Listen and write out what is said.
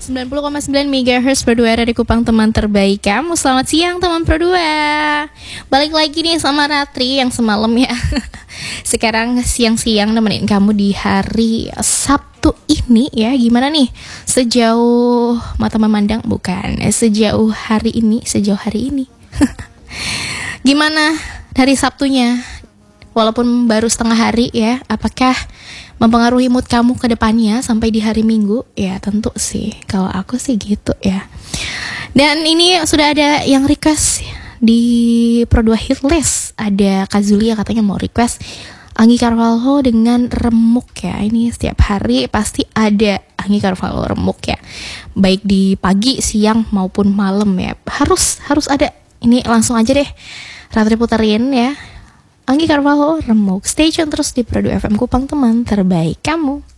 90,9 MHz Pro 2 dari Kupang, teman terbaik kamu. Selamat siang teman Pro 2. Balik lagi nih sama Ratri yang semalam ya. Sekarang siang-siang nemenin kamu di hari Sabtu ini ya. Gimana nih? Sejauh mata memandang, bukan, sejauh hari ini. Gimana hari Sabtunya? Walaupun baru setengah hari ya, apakah mempengaruhi mood kamu ke depannya sampai di hari Minggu? Ya tentu sih, kalau aku sih gitu ya. Dan ini sudah ada yang request di Pro 2 Hit List. Ada Kazulia katanya mau request Anggi Carvalho dengan Remuk ya. Ini setiap hari pasti ada Anggi Carvalho Remuk ya. Baik di pagi, siang maupun malam ya. Harus ada. Ini langsung aja deh Ratri puterin ya. Anggi Carvalho Remuk. Stay tune terus di Pro 2 FM Kupang, teman terbaik kamu.